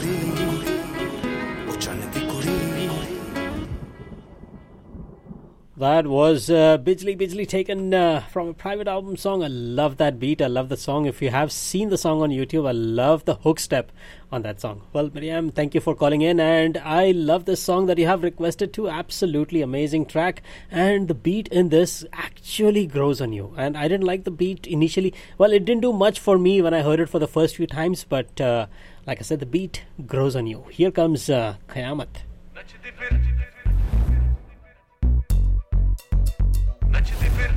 That was Bijli Bijli taken from a private album song. I love that beat. I love the song. If you have seen the song on YouTube, I love the hook step on that song. Well, Miriam, thank you for calling in. And I love this song that you have requested too. Absolutely amazing track. And the beat in this actually grows on you. And I didn't like the beat initially. Well, it didn't do much for me when I heard it for the first few times. But like I said, the beat grows on you. Here comes Qayamat.